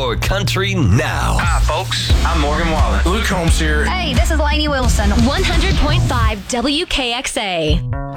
your country now. Hi, folks. I'm Morgan Wallen. Luke Holmes here. Hey, this is Lainey Wilson. 100.5 WKXA.